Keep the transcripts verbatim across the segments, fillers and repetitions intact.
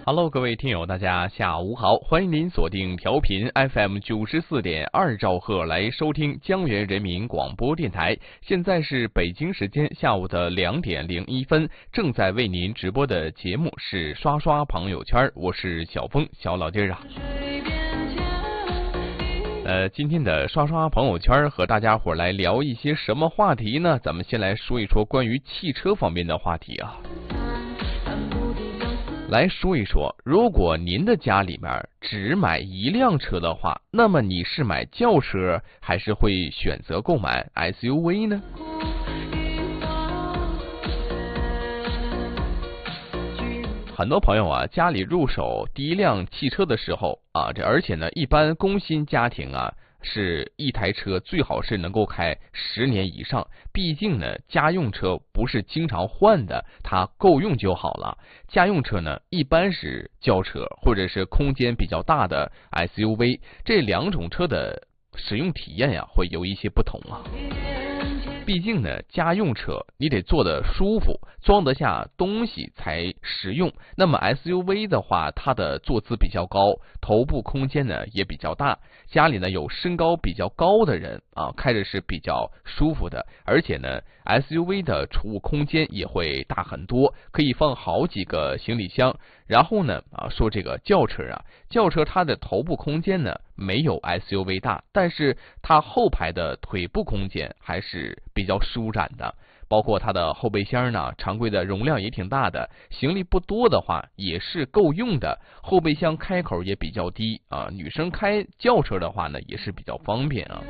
Hello， 各位听友，大家下午好，欢迎您锁定调频 F M 九十四点二兆赫来收听江源人民广播电台。现在是北京时间下午的两点零一分，正在为您直播的节目是刷刷朋友圈，我是小峰小老弟儿啊。呃，今天的刷刷朋友圈和大家伙来聊一些什么话题呢？咱们先来说一说关于汽车方面的话题啊。来说一说，如果您的家里面只买一辆车的话，那么你是买轿车还是会选择购买 S U V 呢？很多朋友啊，家里入手第一辆汽车的时候啊，这而且呢，一般工薪家庭啊，是一台车最好是能够开十年以上，毕竟呢，家用车不是经常换的，它够用就好了。家用车呢，一般是轿车或者是空间比较大的 S U V， 这两种车的使用体验呀，会有一些不同啊。毕竟呢，家用车你得坐得舒服，装得下东西才实用。那么 S U V 的话，它的坐姿比较高，头部空间呢也比较大。家里呢有身高比较高的人啊，开着是比较舒服的。而且呢 ，S U V 的储物空间也会大很多，可以放好几个行李箱。然后呢，啊，说这个轿车啊，轿车它的头部空间呢没有 S U V 大，但是它后排的腿部空间还是比较舒展的，包括它的后备箱呢，常规的容量也挺大的，行李不多的话也是够用的，后备箱开口也比较低啊，女生开轿车的话呢也是比较方便啊。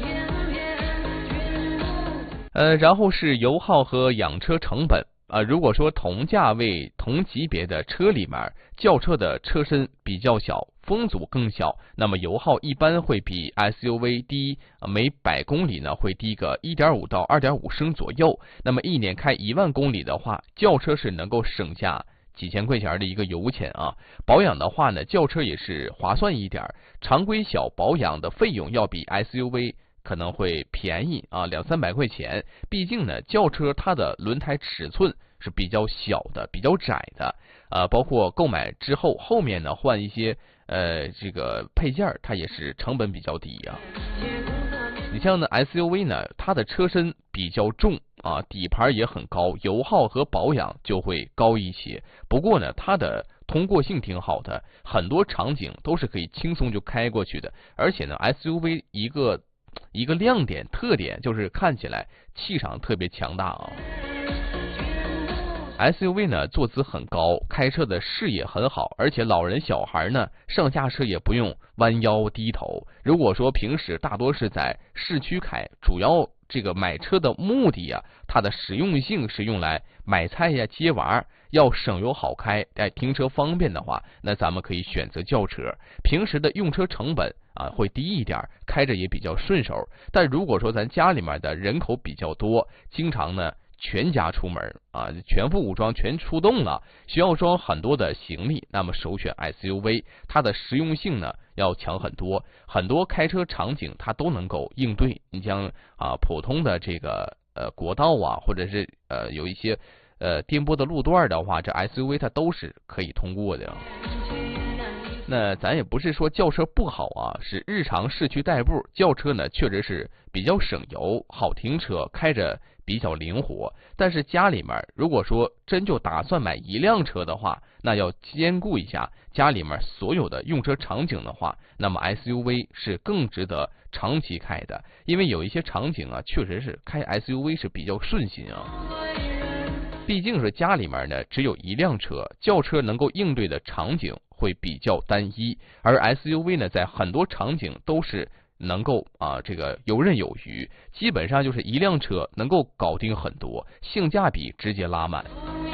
呃，然后是油耗和养车成本。啊，如果说同价位、同级别的车里面，轿车的车身比较小，风阻更小，那么油耗一般会比 S U V 低，每百公里呢会低个 一点五到二点五升左右。那么一年开一万公里的话，轿车是能够省下几千块钱的一个油钱啊。保养的话呢，轿车也是划算一点，常规小保养的费用要比 S U V可能会便宜啊，两三百块钱。毕竟呢，轿车它的轮胎尺寸是比较小的，比较窄的，呃，包括购买之后后面呢换一些呃这个配件，它也是成本比较低啊。你像呢 S U V 呢，它的车身比较重啊，底盘也很高，油耗和保养就会高一些。不过呢，它的通过性挺好的，很多场景都是可以轻松就开过去的。而且呢 ，S U V 一个一个亮点特点就是看起来气场特别强大啊。S U V 呢坐姿很高，开车的视野很好，而且老人小孩呢上下车也不用弯腰低头。如果说平时大多是在市区开，主要这个买车的目的啊，它的实用性是用来买菜呀、接娃，要省油好开，哎，停车方便的话，那咱们可以选择轿车。平时的用车成本啊会低一点，开着也比较顺手。但如果说咱家里面的人口比较多，经常呢全家出门啊，全副武装全出动了，需要装很多的行李，那么首选 S U V， 它的实用性呢要强很多，很多开车场景它都能够应对。你像啊普通的这个呃国道啊，或者是呃有一些呃颠簸的路段的话，这 S U V 它都是可以通过的。那咱也不是说轿车不好啊，是日常市区代步，轿车呢确实是比较省油，好停车，开着比较灵活。但是家里面如果说真就打算买一辆车的话，那要兼顾一下家里面所有的用车场景的话，那么 S U V 是更值得长期开的，因为有一些场景啊，确实是开 S U V 是比较顺心啊。毕竟是家里面呢只有一辆车，轿车能够应对的场景会比较单一，而 S U V 呢在很多场景都是能够啊这个游刃有余，基本上就是一辆车能够搞定很多，性价比直接拉满。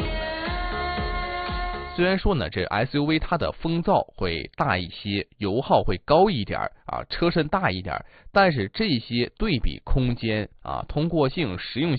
虽然说呢，这 S U V 它的风噪会大一些，油耗会高一点啊，车身大一点，但是这些对比空间啊、通过性、实用性